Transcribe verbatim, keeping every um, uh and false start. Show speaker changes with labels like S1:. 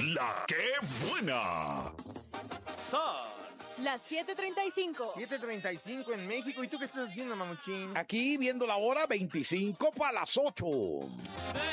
S1: La que buena.
S2: Son
S3: las siete treinta y cinco.
S2: siete treinta y cinco en México. ¿Y tú qué estás haciendo, mamuchín?
S4: Aquí viendo la hora, veinticinco para las ocho.